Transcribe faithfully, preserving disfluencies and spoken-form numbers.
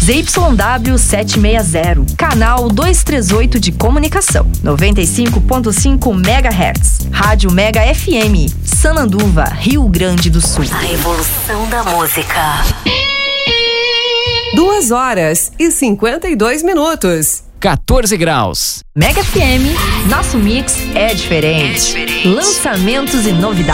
Z Y W setecentos e sessenta, canal duzentos e trinta e oito de comunicação, noventa e cinco ponto cinco megahertz. Rádio Mega F M, Sananduva, Rio Grande do Sul. A revolução da música. Duas horas e cinquenta e dois minutos. quatorze graus. Mega F M, nosso mix é diferente. É diferente. Lançamentos e novidades.